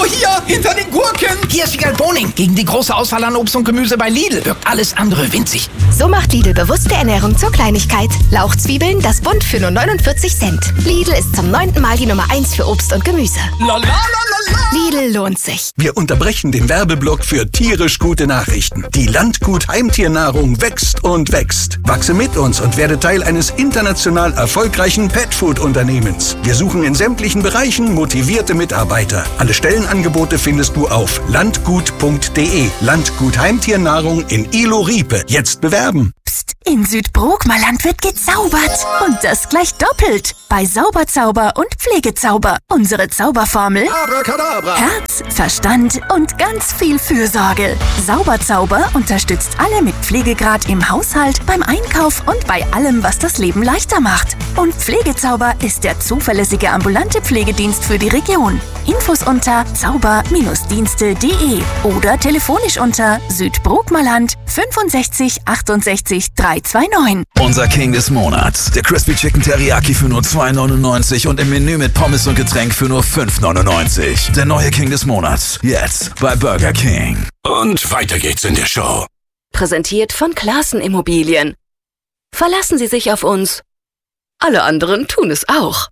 hier, hinter den Gurken. Hier ist Wiegald Boning. Gegen die große Auswahl an Obst und Gemüse bei Lidl wirkt alles andere winzig. So macht Lidl bewusste Ernährung zur Kleinigkeit. Lauchzwiebeln, das Bund für nur 49 Cent. Lidl ist zum 9. Mal die Nummer 1 für Obst und Gemüse. La la la la la. Lidl lohnt sich. Wir unterbrechen den Werbeblock für tierisch gute Nachrichten. Die Landgut Heimtiernahrung wächst und wächst. Wachse mit uns und werde Teil eines international erfolgreichen Petfood-Unternehmens. Wir suchen in sämtlichen Bereichen motivierte Mitarbeiter. Alle Stellenangebote findest du auf landgut.de. Landgut Heimtiernahrung in Ilo-Riepe. Jetzt bewerben. Psst, in Südbrookmerland wird gezaubert. Und das gleich doppelt. Bei Sauberzauber und Pflegezauber. Unsere Zauberformel: Abracadabra. Herz, Verstand und ganz viel Fürsorge. Sauberzauber unterstützt alle mit Pflegegrad im Haushalt, beim Einkauf und bei allem, was das Leben leichter macht. Und Pflegezauber ist der zuverlässige ambulante Pflegedienst für die Region. Infos unter zauber-dienste.de oder telefonisch unter Südbrookmerland 65 68 329. Unser King des Monats. Der Crispy Chicken Teriyaki für nur $2,99 und im Menü mit Pommes und Getränk für nur $5,99. Der neue King des Monats. Jetzt bei Burger King. Und weiter geht's in der Show. Präsentiert von Classen Immobilien. Verlassen Sie sich auf uns. Alle anderen tun es auch.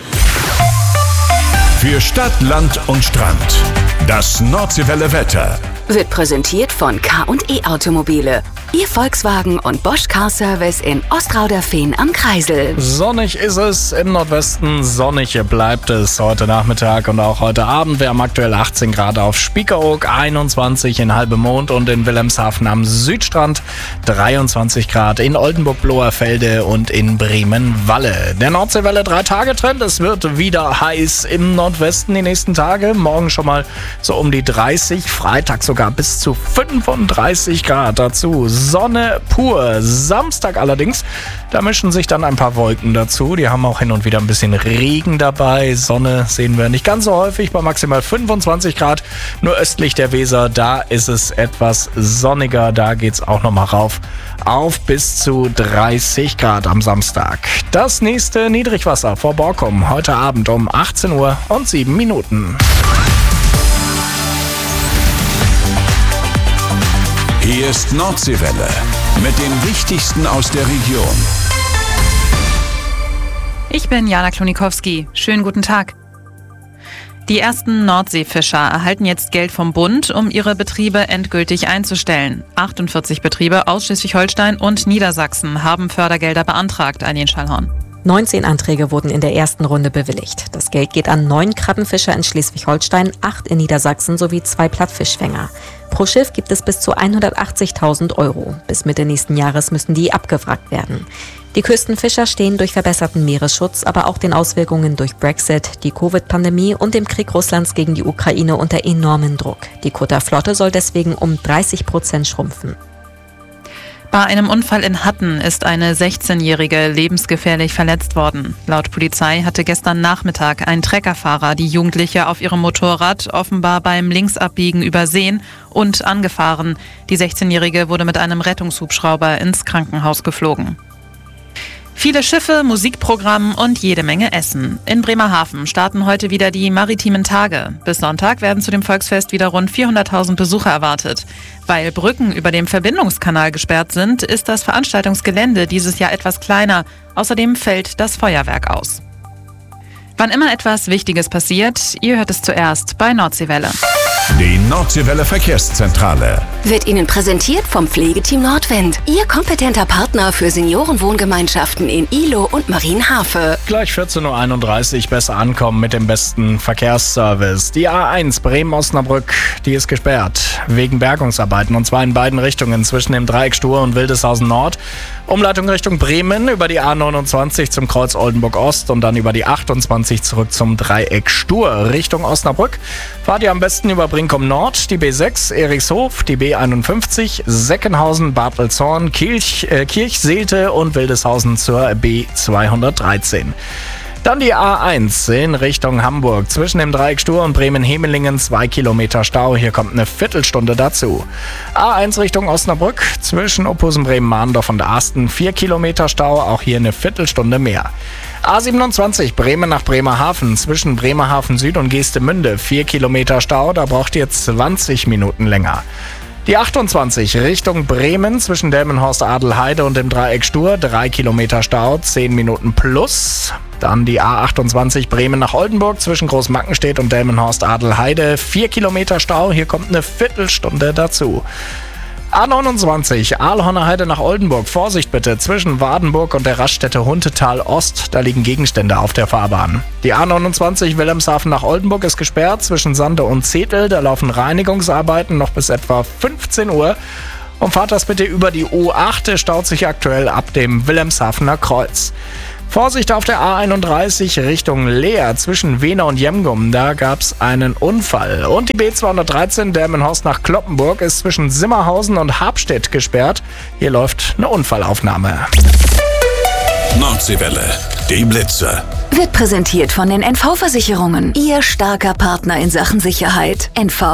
Für Stadt, Land und Strand. Das Nordseewelle Wetter. Wird präsentiert von K&E Automobile. Ihr Volkswagen und Bosch Car Service in Ostrauderfehn am Kreisel. Sonnig ist es im Nordwesten, sonnig bleibt es heute Nachmittag und auch heute Abend. Wir haben aktuell 18 Grad auf Spiekeroog, 21 in Halbemond und in Wilhelmshaven am Südstrand, 23 Grad in Oldenburg-Bloerfelde und in Bremen-Walle. Der Nordseewelle 3-Tage-Trend, es wird wieder heiß im Nordwesten die nächsten Tage. Morgen schon mal so um die 30, Freitag sogar bis zu 35 Grad dazu. Sonne pur. Samstag allerdings, da mischen sich dann ein paar Wolken dazu. Die haben auch hin und wieder ein bisschen Regen dabei. Sonne sehen wir nicht ganz so häufig, bei maximal 25 Grad. Nur östlich der Weser, da ist es etwas sonniger. Da geht's auch nochmal rauf auf bis zu 30 Grad am Samstag. Das nächste Niedrigwasser vor Borkum heute Abend um 18 Uhr und 7 Minuten. Hier ist Nordseewelle mit dem Wichtigsten aus der Region. Ich bin Jana Klonikowski. Schönen guten Tag. Die ersten Nordseefischer erhalten jetzt Geld vom Bund, um ihre Betriebe endgültig einzustellen. 48 Betriebe aus Schleswig-Holstein und Niedersachsen haben Fördergelder beantragt, Eileen Schallhorn. 19 Anträge wurden in der ersten Runde bewilligt. Das Geld geht an 9 Krabbenfischer in Schleswig-Holstein, 8 in Niedersachsen sowie 2 Plattfischfänger. Pro Schiff gibt es bis zu 180.000 €. Bis Mitte nächsten Jahres müssen die abgewrackt werden. Die Küstenfischer stehen durch verbesserten Meeresschutz, aber auch den Auswirkungen durch Brexit, die Covid-Pandemie und dem Krieg Russlands gegen die Ukraine unter enormen Druck. Die Kutterflotte soll deswegen um 30% schrumpfen. Bei einem Unfall in Hatten ist eine 16-Jährige lebensgefährlich verletzt worden. Laut Polizei hatte gestern Nachmittag ein Treckerfahrer die Jugendliche auf ihrem Motorrad offenbar beim Linksabbiegen übersehen und angefahren. Die 16-Jährige wurde mit einem Rettungshubschrauber ins Krankenhaus geflogen. Viele Schiffe, Musikprogramm und jede Menge Essen. In Bremerhaven starten heute wieder die maritimen Tage. Bis Sonntag werden zu dem Volksfest wieder rund 400.000 Besucher erwartet. Weil Brücken über dem Verbindungskanal gesperrt sind, ist das Veranstaltungsgelände dieses Jahr etwas kleiner. Außerdem fällt das Feuerwerk aus. Wann immer etwas Wichtiges passiert, ihr hört es zuerst bei Nordseewelle. Die Nordseewelle Verkehrszentrale Wird Ihnen präsentiert vom Pflegeteam Nordwind. Ihr kompetenter Partner für Seniorenwohngemeinschaften in Ilo und Marienhafe. Gleich 14.31 Uhr besser ankommen mit dem besten Verkehrsservice. Die A1 Bremen-Osnabrück, die ist gesperrt wegen Bergungsarbeiten und zwar in beiden Richtungen zwischen dem Dreieck Stur und Wildeshausen Nord. Umleitung Richtung Bremen über die A29 zum Kreuz Oldenburg Ost und dann über die 28 zurück zum Dreieck Stur Richtung Osnabrück. Fahrt ihr am besten über Brinkum Nord, die B6, Erichshof, die B51, Seckenhausen, Bad Elshorn, Kirch, Seelte und Wildeshausen zur B213. Dann die A1 in Richtung Hamburg. Zwischen dem Dreieck Stur und Bremen-Hemelingen 2 Kilometer Stau. Hier kommt eine Viertelstunde dazu. A1 Richtung Osnabrück. Zwischen Ophusen, Bremen-Mahndorf und Asten 4 Kilometer Stau. Auch hier eine Viertelstunde mehr. A27 Bremen nach Bremerhaven. Zwischen Bremerhaven Süd und Geestemünde 4 Kilometer Stau. Da braucht ihr 20 Minuten länger. Die 28 Richtung Bremen zwischen Delmenhorst-Adelheide und dem Dreieck Stur 3 Kilometer Stau, 10 Minuten plus. Dann die A28 Bremen nach Oldenburg zwischen Großmackenstedt und Delmenhorst-Adelheide 4 Kilometer Stau. Hier kommt eine Viertelstunde dazu. A29 Aalhorner Heide nach Oldenburg. Vorsicht bitte, zwischen Wardenburg und der Raststätte Huntetal Ost, da liegen Gegenstände auf der Fahrbahn. Die A29 Wilhelmshaven nach Oldenburg ist gesperrt, zwischen Sande und Zetel, da laufen Reinigungsarbeiten noch bis etwa 15 Uhr. Und fahrt das bitte über die U8, der staut sich aktuell ab dem Wilhelmshavener Kreuz. Vorsicht auf der A31 Richtung Leer zwischen Wehner und Jemgum, da gab's einen Unfall. Und die B213 Delmenhorst nach Kloppenburg ist zwischen Simmerhausen und Habstedt gesperrt. Hier läuft eine Unfallaufnahme. Nordseewelle, die Blitzer. Wird präsentiert von den NV-Versicherungen. Ihr starker Partner in Sachen Sicherheit.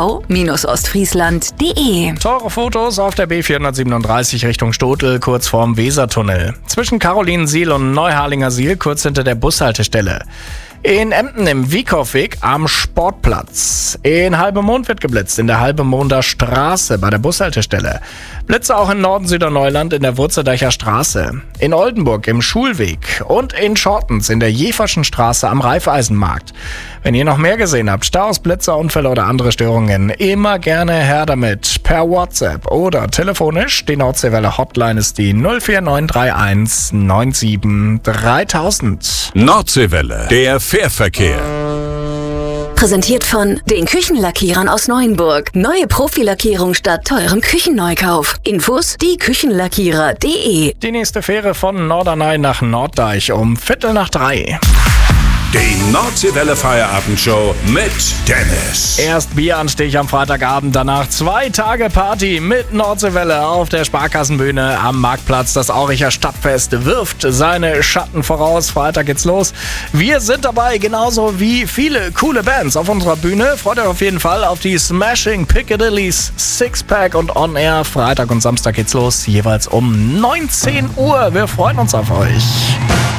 NV-Ostfriesland.de. Teure Fotos auf der B437 Richtung Stotel, kurz vorm Wesertunnel. Zwischen Carolinensiel und Neuharlingersiel, kurz hinter der Bushaltestelle. In Emden im Wiekow-Weg am Sportplatz. In Halbemond wird geblitzt, in der Halbemonder Straße bei der Bushaltestelle. Blitze auch in Norden-Süderneuland in der Wurzeldacher Straße. In Oldenburg im Schulweg und in Schortens in der Jeferschen Straße am Raiffeisenmarkt. Wenn ihr noch mehr gesehen habt, Staus, Blitzer, Unfälle oder andere Störungen, immer gerne her damit. Per WhatsApp oder telefonisch. Die Nordseewelle Hotline ist die 04931 97 3000. Nordseewelle, der Fährverkehr. Präsentiert von den Küchenlackierern aus Neuenburg. Neue Profilackierung statt teurem Küchenneukauf. Infos dieküchenlackierer.de. Die nächste Fähre von Norderney nach Norddeich um 2:45. Die Nordseewelle Feierabendshow mit Dennis. Erst Bieranstich am Freitagabend, danach 2 Tage Party mit Nordseewelle auf der Sparkassenbühne am Marktplatz. Das Auricher Stadtfest wirft seine Schatten voraus. Freitag geht's los. Wir sind dabei, genauso wie viele coole Bands auf unserer Bühne. Freut euch auf jeden Fall auf die Smashing Piccadillys, Sixpack und On Air. Freitag und Samstag geht's los, jeweils um 19 Uhr. Wir freuen uns auf euch.